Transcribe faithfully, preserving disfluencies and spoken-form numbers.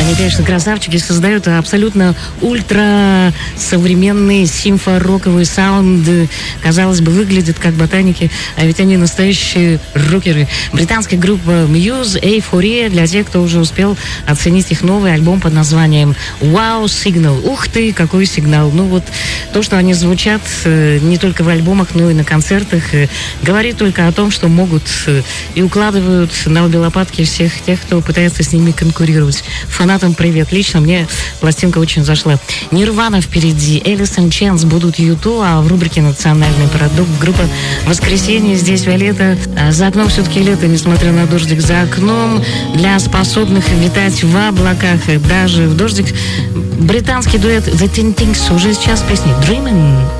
Они, конечно, красавчики, создают абсолютно ультра современный симфороковый саунд. Казалось бы, выглядят как ботаники, а ведь они настоящие рокеры. Британская группа Muse, Эйфория, для тех, кто уже успел оценить их новый альбом под названием Wow Signal. Ух ты, какой сигнал! Ну вот то, что они звучат не только в альбомах, но и на концертах, говорит только о том, что могут и укладывают на обе лопатки всех тех, кто пытается с ними конкурировать. Фанатам привет. Лично мне пластинка очень зашла. Нирвана впереди, Элис и Ченс будут Юту, а в рубрике «Национальный продукт» группа «Воскресенье». Здесь лето. За окном все-таки лето, несмотря на дождик за окном. Для способных витать в облаках, даже в дождик, британский дуэт The Tin Things уже сейчас песни «Dreamin'».